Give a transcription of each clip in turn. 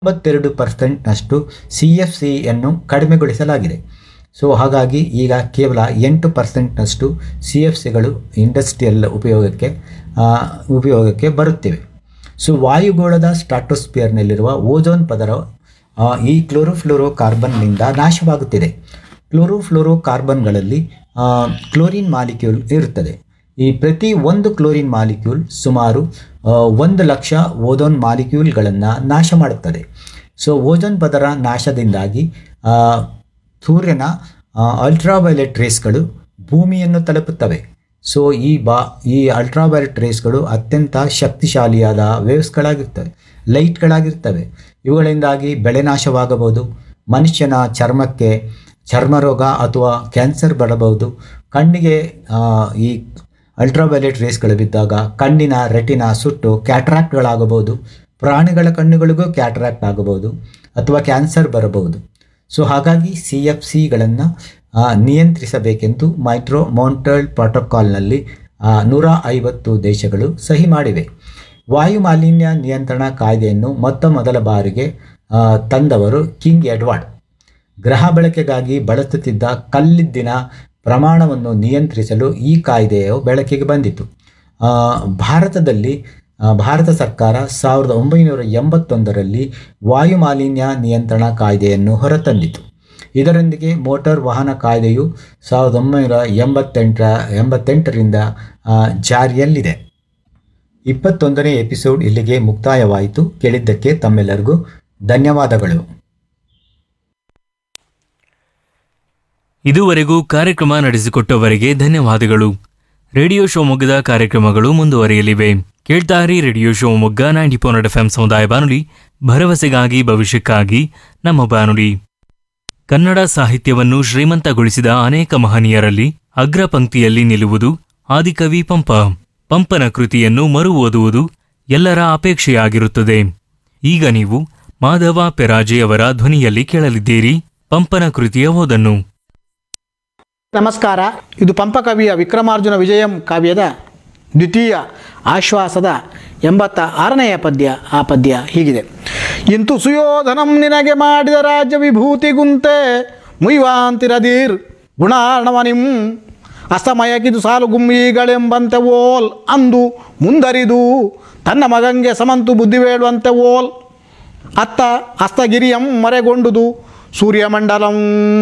92%ನಷ್ಟು CFCಯನ್ನು ಕಡಿಮೆಗೊಳಿಸಲಾಗಿದೆ. So ಹಾಗಾಗಿ ಈಗ ಕೇವಲ 8%ನಷ್ಟು CFCಗಳು ಇಂಡಸ್ಟ್ರಿಯಲ್ ಉಪಯೋಗಕ್ಕೆ ಬರುತ್ತಿವೆ. ಸೊ ವಾಯುಗೋಳದ ಸ್ಟ್ರಾಟೋಸ್ಫಿಯರ್ನಲ್ಲಿರುವ ಓಝೋನ್ ಪದರ ಈ ಕ್ಲೋರೋಫ್ಲೋರೋಕಾರ್ಬನ್ನಿಂದ ನಾಶವಾಗುತ್ತಿದೆ. ಕ್ಲೋರೋಫ್ಲೋರೋಕಾರ್ಬನ್ಗಳಲ್ಲಿ ಕ್ಲೋರಿನ್ ಮಾಲಿಕ್ಯೂಲ್ ಇರುತ್ತದೆ. ಈ ಪ್ರತಿ ಒಂದು ಕ್ಲೋರಿನ್ ಮಾಲಿಕ್ಯೂಲ್ ಸುಮಾರು 1,00,000 ಓಝೋನ್ ಮಾಲಿಕ್ಯೂಲ್ಗಳನ್ನು ನಾಶ ಮಾಡುತ್ತದೆ. ಸೊ ಓಝೋನ್ ಪದರ ನಾಶದಿಂದಾಗಿ ಸೂರ್ಯನ ಅಲ್ಟ್ರಾವೈಲೆಟ್ ರೇಸ್ಗಳು ಭೂಮಿಯನ್ನು ತಲುಪುತ್ತವೆ. ಸೊ ಈ ಅಲ್ಟ್ರಾವೈಲೆಟ್ ರೇಸ್ಗಳು ಅತ್ಯಂತ ಶಕ್ತಿಶಾಲಿಯಾದ ವೇವ್ಸ್ಗಳಾಗಿರ್ತವೆ, ಲೈಟ್ಗಳಾಗಿರ್ತವೆ. ಇವುಗಳಿಂದಾಗಿ ಬೆಳೆ ನಾಶವಾಗಬಹುದು, ಮನುಷ್ಯನ ಚರ್ಮಕ್ಕೆ ಚರ್ಮರೋಗ ಅಥವಾ ಕ್ಯಾನ್ಸರ್ ಬರಬಹುದು. ಕಣ್ಣಿಗೆ ಈ ಅಲ್ಟ್ರಾವೈಲೆಟ್ ರೇಸ್ಗಳು ಬಿದ್ದಾಗ ಕಣ್ಣಿನ ರೆಟಿನಾ ಸುಟ್ಟು ಕ್ಯಾಟ್ರಾಕ್ಟ್ಗಳಾಗಬಹುದು. ಪ್ರಾಣಿಗಳ ಕಣ್ಣುಗಳಿಗೂ ಕ್ಯಾಟ್ರಾಕ್ಟ್ ಆಗಬಹುದು ಅಥವಾ ಕ್ಯಾನ್ಸರ್ ಬರಬಹುದು. ಸೊ ಹಾಗಾಗಿ CFCಗಳನ್ನು ನಿಯಂತ್ರಿಸಬೇಕೆಂದು ಮಾಂಟ್ರಿಯಲ್ ಪ್ರೋಟೋಕಾಲ್ನಲ್ಲಿ 150 ದೇಶಗಳು ಸಹಿ ಮಾಡಿವೆ. ವಾಯು ಮಾಲಿನ್ಯ ನಿಯಂತ್ರಣ ಕಾಯ್ದೆಯನ್ನು ಮೊದಲ ಬಾರಿಗೆ ತಂದವರು ಕಿಂಗ್ ಎಡ್ವರ್ಡ್. ಗೃಹ ಬಳಕೆಗಾಗಿ ಬಳಸುತ್ತಿದ್ದ ಕಲ್ಲಿದ್ದಿನ ಪ್ರಮಾಣವನ್ನು ನಿಯಂತ್ರಿಸಲು ಈ ಕಾಯ್ದೆಯು ಬೆಳಕಿಗೆ ಬಂದಿತು. ಭಾರತ ಸರ್ಕಾರ 1981ರಲ್ಲಿ ವಾಯು ಮಾಲಿನ್ಯ ನಿಯಂತ್ರಣ ಕಾಯ್ದೆಯನ್ನು ಹೊರತಂದಿತು. ಇದರೊಂದಿಗೆ ಮೋಟಾರ್ ವಾಹನ ಕಾಯ್ದೆಯು 1988ರಿಂದ ಜಾರಿಯಲ್ಲಿದೆ. 21ನೇ ಎಪಿಸೋಡ್ ಇಲ್ಲಿಗೆ ಮುಕ್ತಾಯವಾಯಿತು. ಕೇಳಿದ್ದಕ್ಕೆ ತಮ್ಮೆಲ್ಲರಿಗೂ ಧನ್ಯವಾದಗಳು. ಇದುವರೆಗೂ ಕಾರ್ಯಕ್ರಮ ನಡೆಸಿಕೊಟ್ಟವರಿಗೆ ಧನ್ಯವಾದಗಳು. ರೇಡಿಯೋ ಶಿವಮೊಗ್ಗದ ಕಾರ್ಯಕ್ರಮಗಳು ಮುಂದುವರಿಯಲಿವೆ. ಕೇಳ್ತಾರಿ ರೇಡಿಯೋ ಶಿವಮೊಗ್ಗ 90.8 FM ಸಮುದಾಯ ಬಾನುಲಿ, ಭರವಸೆಗಾಗಿ ಭವಿಷ್ಯಕ್ಕಾಗಿ ನಮ್ಮ ಬಾನುಲಿ. ಕನ್ನಡ ಸಾಹಿತ್ಯವನ್ನು ಶ್ರೀಮಂತಗೊಳಿಸಿದ ಅನೇಕ ಮಹನೀಯರಲ್ಲಿ ಅಗ್ರ ಪಂಕ್ತಿಯಲ್ಲಿ ನಿಲ್ಲುವುದು ಆದಿಕವಿ ಪಂಪ. ಪಂಪನ ಕೃತಿಯನ್ನು ಮರು ಓದುವುದು ಎಲ್ಲರ ಅಪೇಕ್ಷೆಯಾಗಿರುತ್ತದೆ. ಈಗ ನೀವು ಮಾಧವ ಪೆರಾಜೆಯವರ ಧ್ವನಿಯಲ್ಲಿ ಕೇಳಲಿದ್ದೀರಿ ಪಂಪನ ಕೃತಿಯ ಓದನ್ನು. ನಮಸ್ಕಾರ. ಇದು ಪಂಪಕವಿಯ ವಿಕ್ರಮಾರ್ಜುನ ವಿಜಯಂ ಕಾವ್ಯದ ದ್ವಿತೀಯ ಆಶ್ವಾಸದ 86ನೆಯ ಪದ್ಯ. ಆ ಪದ್ಯ ಹೀಗಿದೆ: ಇಂತು ಸುಯೋಧನಂ ನಿನಗೆ ಮಾಡಿದ ರಾಜ್ಯ ವಿಭೂತಿಗುಂತೆ ಮುಯ್ವಾಂತಿರದೀರ್ ಗುಣಾರ್ಣವನಿಂ ಅಸ್ತಮಯಕ್ಕಿದು ಸಾಲು ಗುಮ್ಮೀಗಳೆಂಬಂತೆ ಓಲ್ ಅಂದು ಮುಂದರಿದು ತನ್ನ ಮಗಂಗೆ ಸಮಂತು ಬುದ್ಧಿವೇಳುವಂತೆ ಓಲ್ ಅತ್ತ ಅಸ್ತಗಿರಿಯಂ ಮರೆಗೊಂಡುದು ಸೂರ್ಯಮಂಡಲಂ.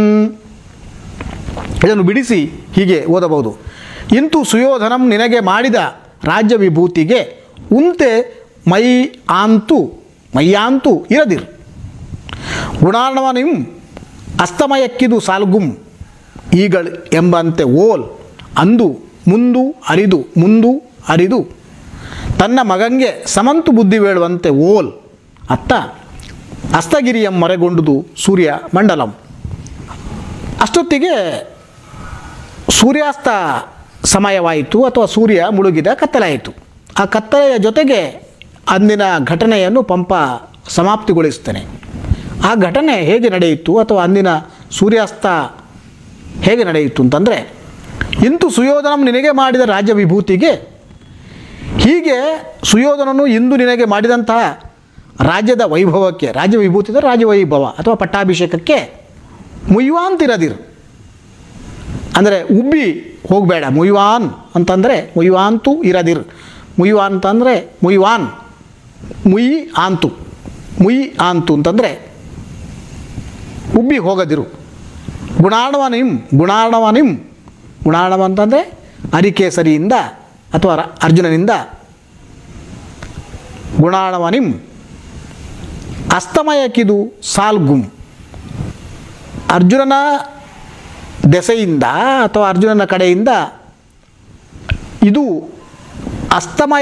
ಇದನ್ನು ಬಿಡಿಸಿ ಹೀಗೆ ಓದಬಹುದು: ಇಂತು ಸುಯೋಧನಂ ನಿನಗೆ ಮಾಡಿದ ರಾಜ್ಯ ವಿಭೂತಿಗೆ ಉಂತೆ ಮೈಯಾಂತು ಇರದಿರ್ ಗುಣಾರ್ಣವನಿಂ ಅಸ್ತಮಯಕ್ಕಿದು ಸಾಲ್ಗುಂ ಈಗಳ್ ಎಂಬಂತೆ ಓಲ್ ಅಂದು ಮುಂದು ಅರಿದು ತನ್ನ ಮಗಂಗೆ ಸಮಂತು ಬುದ್ಧಿ ಹೇಳುವಂತೆ ಓಲ್ ಅತ್ತ ಅಸ್ತಗಿರಿಯಂ ಮರೆಗೊಂಡುದು ಸೂರ್ಯ ಮಂಡಲಂ. ಅಷ್ಟೊತ್ತಿಗೆ ಸೂರ್ಯಾಸ್ತ ಸಮಯವಾಯಿತು ಅಥವಾ ಸೂರ್ಯ ಮುಳುಗಿದ ಕತ್ತಲಾಯಿತು. ಆ ಕತ್ತಲೆಯ ಜೊತೆಗೆ ಅಂದಿನ ಘಟನೆಯನ್ನು ಪಂಪ ಸಮಾಪ್ತಿಗೊಳಿಸ್ತಾನೆ. ಆ ಘಟನೆ ಹೇಗೆ ನಡೆಯಿತು ಅಥವಾ ಅಂದಿನ ಸೂರ್ಯಾಸ್ತ ಹೇಗೆ ನಡೆಯಿತು ಅಂತಂದರೆ, ಇಂತು ಸುಯೋಧನಂ ನಿನಗೆ ಮಾಡಿದ ರಾಜ್ಯ ವಿಭೂತಿಗೆ, ಹೀಗೆ ಸುಯೋಧನನು ಇಂದು ನಿನಗೆ ಮಾಡಿದಂತಹ ರಾಜ್ಯದ ವೈಭವಕ್ಕೆ, ರಾಜ್ಯ ವಿಭೂತಿ ಅಂದರೆ ರಾಜವೈಭವ ಅಥವಾ ಪಟ್ಟಾಭಿಷೇಕಕ್ಕೆ ಮುಯ್ವಾಂತಿರದಿರು ಅಂದರೆ ಉಬ್ಬಿ ಹೋಗಬೇಡ. ಮುಯ್ವಾನ್ ಅಂತಂದರೆ ಮುಯ್ವಾಂತು ಇರದಿರು. ಮುಯ್ವಾನ್ ಅಂತಂದರೆ ಮುಯ್ ಆಂತು ಅಂತಂದರೆ ಉಬ್ಬಿ ಹೋಗದಿರು. ಗುಣಾರ್ಣವ ಅಂತಂದರೆ ಅರಿಕೇಸರಿಯಿಂದ ಅಥವಾ ಅರ್ಜುನನಿಂದ ಗುಣಾರ್ಣವನಿಂ ಅಸ್ತಮಯಕ್ಕಿದು ಸಾಲ್ಗುಂ ಅರ್ಜುನನ ದೆಸೆಯಿಂದ ಅಥವಾ ಅರ್ಜುನನ ಕಡೆಯಿಂದ ಇದು ಅಸ್ತಮಯ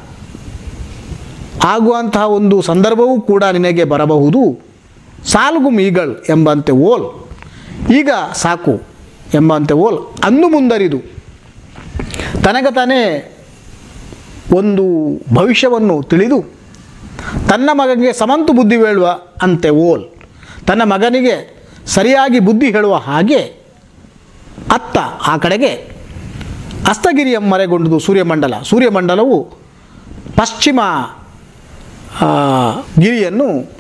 ಆಗುವಂತಹ ಒಂದು ಸಂದರ್ಭವೂ ಕೂಡ ನಿನಗೆ ಬರಬಹುದು. ಸಾಲ್ಗುಂ ಈಗಳ್ ಎಂಬಂತೆ ಓಲ್, ಈಗ ಸಾಕು ಎಂಬಂತೆ ಓಲ್ ಅಂದು ಮುಂದರಿದು ತನಗೆ ತಾನೇ ಒಂದು ಭವಿಷ್ಯವನ್ನು ತಿಳಿದು ತನ್ನ ಮಗನಿಗೆ ಸಮಂತು ಬುದ್ಧಿ ಹೇಳುವ ಅಂತೆ ಓಲ್, ತನ್ನ ಮಗನಿಗೆ ಸರಿಯಾಗಿ ಬುದ್ಧಿ ಹೇಳುವ ಹಾಗೆ ಅತ್ತ ಆ ಕಡೆಗೆ ಅಸ್ತಗಿರಿಯ ಮರೆಗೊಂಡುದು ಸೂರ್ಯಮಂಡಲವು ಪಶ್ಚಿಮ ಗಿರಿಯನ್ನು